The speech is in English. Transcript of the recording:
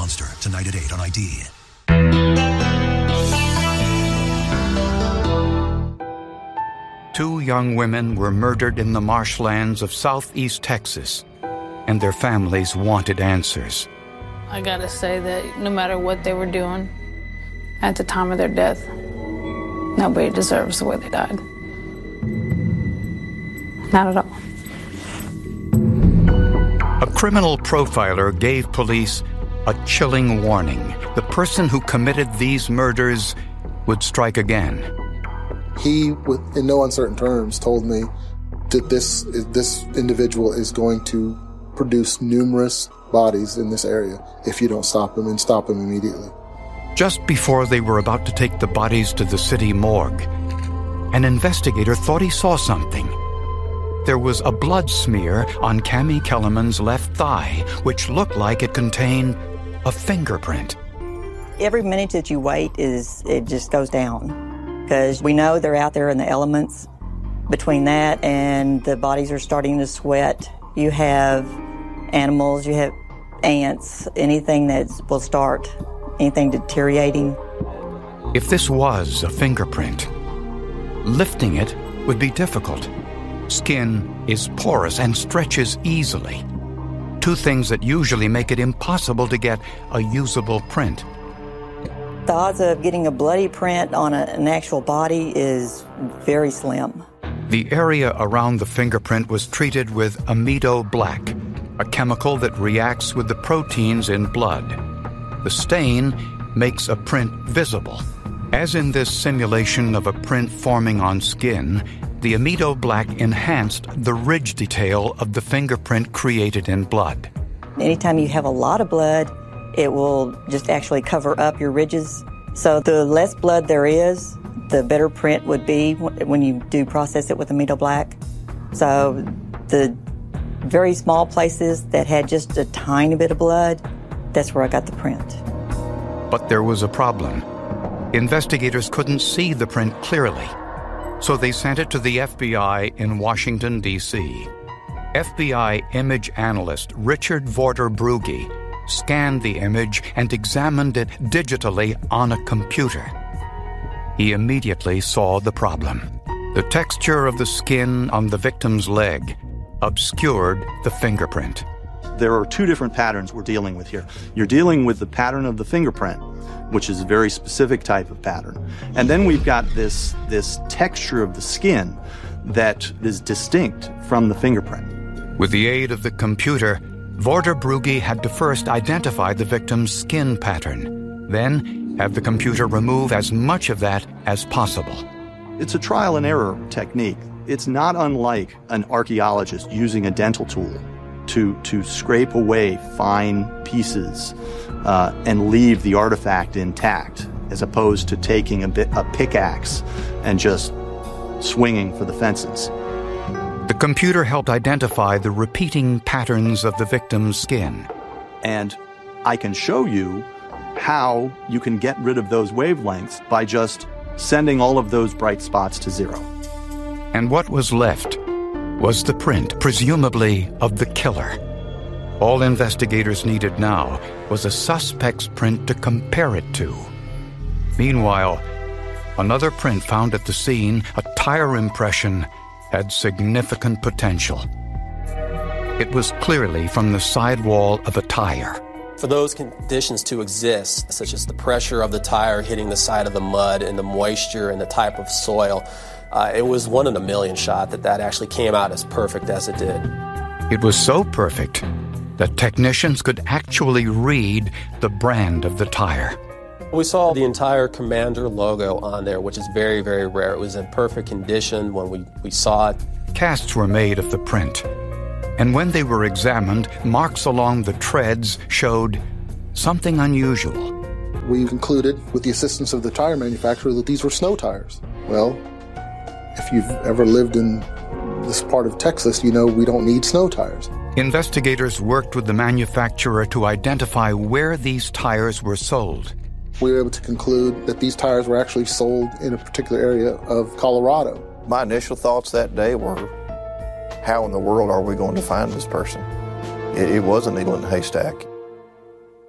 Monster, tonight at 8 on ID. Two young women were murdered in the marshlands of southeast Texas, and their families wanted answers. I gotta say that no matter what they were doing at the time of their death, nobody deserves the way they died. Not at all. A criminal profiler gave police a chilling warning. The person who committed these murders would strike again. He, in no uncertain terms, told me that this individual is going to produce numerous bodies in this area if you don't stop him, and stop him immediately. Just before they were about to take the bodies to the city morgue, an investigator thought he saw something. There was a blood smear on Cammie Kellerman's left thigh, which looked like it contained a fingerprint. Every minute that you wait, it just goes down, because we know they're out there in the elements. Between that and the bodies are starting to sweat, you have animals, you have ants, anything that will start, anything deteriorating. If this was a fingerprint, lifting it would be difficult. Skin is porous and stretches easily. Two things that usually make it impossible to get a usable print. The odds of getting a bloody print on an actual body is very slim. The area around the fingerprint was treated with amido black, a chemical that reacts with the proteins in blood. The stain makes a print visible. As in this simulation of a print forming on skin, the amido black enhanced the ridge detail of the fingerprint created in blood. Anytime you have a lot of blood, it will just actually cover up your ridges. So the less blood there is, the better print would be when you do process it with amido black. So the very small places that had just a tiny bit of blood, that's where I got the print. But there was a problem. Investigators couldn't see the print clearly, so they sent it to the FBI in Washington, D.C. FBI image analyst Richard Vorder Brugge scanned the image and examined it digitally on a computer. He immediately saw the problem. The texture of the skin on the victim's leg obscured the fingerprint. There are two different patterns we're dealing with here. You're dealing with the pattern of the fingerprint, which is a very specific type of pattern. And then we've got this texture of the skin that is distinct from the fingerprint. With the aid of the computer, Vorder Brugge had to first identify the victim's skin pattern, then have the computer remove as much of that as possible. It's a trial and error technique. It's not unlike an archaeologist using a dental tool to scrape away fine pieces and leave the artifact intact, as opposed to taking a pickaxe and just swinging for the fences. The computer helped identify the repeating patterns of the victim's skin. And I can show you how you can get rid of those wavelengths by just sending all of those bright spots to zero. And what was left was the print, presumably of the killer. All investigators needed now was a suspect's print to compare it to. Meanwhile, another print found at the scene, a tire impression, had significant potential. It was clearly from the sidewall of a tire. For those conditions to exist, such as the pressure of the tire hitting the side of the mud and the moisture and the type of soil, it was 1 in a million shot that actually came out as perfect as it did. It was so perfect that technicians could actually read the brand of the tire. We saw the entire Commander logo on there, which is very, very rare. It was in perfect condition when we saw it. Casts were made of the print, and when they were examined, marks along the treads showed something unusual. We concluded, with the assistance of the tire manufacturer, that these were snow tires. Well, if you've ever lived in this part of Texas, you know we don't need snow tires. Investigators worked with the manufacturer to identify where these tires were sold. We were able to conclude that these tires were actually sold in a particular area of Colorado. My initial thoughts that day were, how in the world are we going to find this person? It was a needle in a haystack.